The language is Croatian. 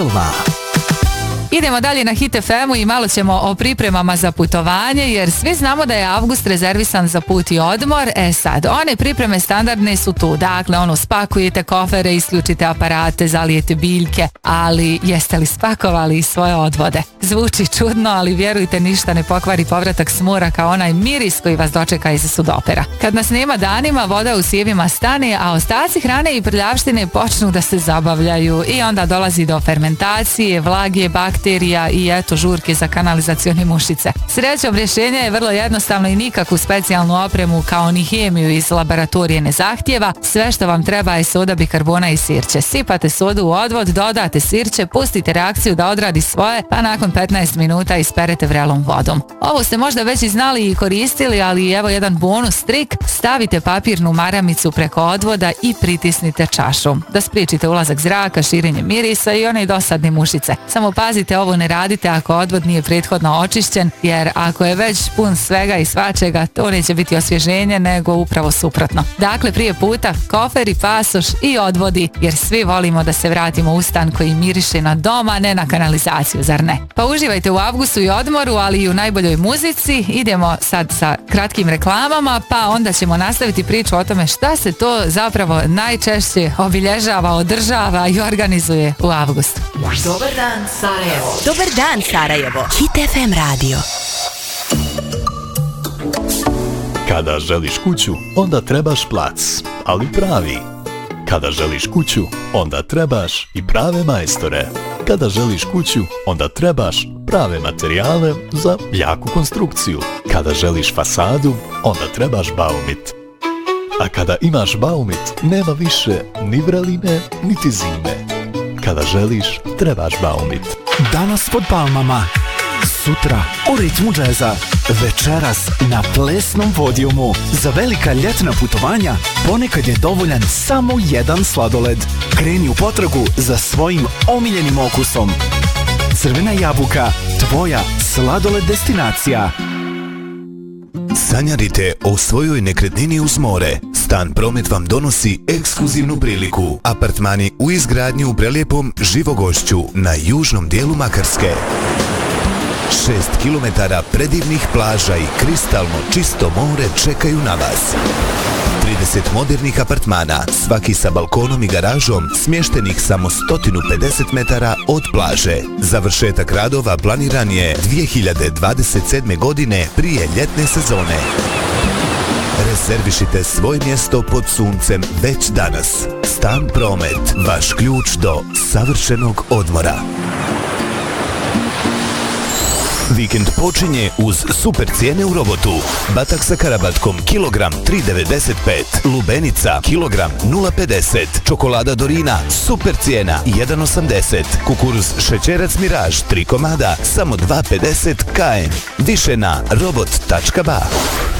Idemo dalje na Hit FM-u i malo ćemo o pripremama za putovanje, jer svi znamo da je avgust rezervisan za put i odmor. Sad, one pripreme standardne su tu, dakle spakujete kofere, isključite aparate, zalijete biljke, ali jeste li spakovali i svoje odvode? Zvuči čudno, ali vjerujte, ništa ne pokvari povratak s mora kao onaj miris koji vas dočeka iz sudopera. Kad nas nema danima, voda u sijevima stane, a ostaci hrane i prljavštine počnu da se zabavljaju i onda dolazi do fermentacije, vlage, bakterija i eto žurke za kanalizacione mušice. Srećom, rješenje je vrlo jednostavno i nikakvu specijalnu opremu kao ni hemiju iz laboratorije ne zahtijeva. Sve što vam treba je soda bikarbona i sirće. Sipate sodu u odvod, dodate sirće, pustite reakciju da odradi svoje, pa nakon 15 minuta isperete vrelom vodom. Ovo ste možda već i znali i koristili, ali evo jedan bonus trik: stavite papirnu maramicu preko odvoda i pritisnite čašu da spriječite ulazak zraka, širenje mirisa i one dosadne mušice. Samo pazite, ovo ne radite ako odvod nije prethodno očišćen, jer ako je već pun svega i svačega, to neće biti osvježenje, nego upravo suprotno. Dakle, prije puta koferi, pasoš i odvodi, jer svi volimo da se vratimo u stan koji miriše na dom, a ne na kanalizaciju, zar ne? Pa uživajte u avgustu i odmoru, ali i u najboljoj muzici. Idemo sad sa kratkim reklamama, pa onda ćemo nastaviti priču o tome šta se to zapravo najčešće obilježava, održava i organizuje u avgustu. Dobar dan, Sarajevo. Dobar dan, Sarajevo. Hit FM radio. Kada želiš kuću, onda trebaš plac, ali pravi. Kada želiš kuću, onda trebaš i prave majstore. Kada želiš kuću, onda trebaš prave materijale za jaku konstrukciju. Kada želiš fasadu, onda trebaš Baumit. A kada imaš Baumit, nema više ni vreline, niti zime. Kada želiš, trebaš Baumit. Danas pod palmama, sutra u ritmu džeza, večeras na plesnom podijumu. Za velika ljetna putovanja ponekad je dovoljan samo jedan sladoled. Kreni u potragu za svojim omiljenim okusom. Crvena jabuka, tvoja sladoled destinacija. Sanjarite o svojoj nekretnini uz more. Stan Promet vam donosi ekskluzivnu priliku. Apartmani u izgradnji u prelijepom Živogošću na južnom dijelu Makarske. 6 km predivnih plaža i kristalno čisto more čekaju na vas. 30 modernih apartmana, svaki sa balkonom i garažom, smještenih samo 150 metara od plaže. Završetak radova planiran je 2027. godine prije ljetne sezone. Rezervišite svoje mjesto pod suncem već danas. Stan Promet, vaš ključ do savršenog odmora. Vikend počinje uz super cijene u Robotu. Batak sa karabatkom kilogram 3,95, lubenica kilogram 0,50, čokolada Dorina super cijena 1,80, kukuruz šećerac Miraž 3 komada samo 2,50 kn. Više na robot.ba.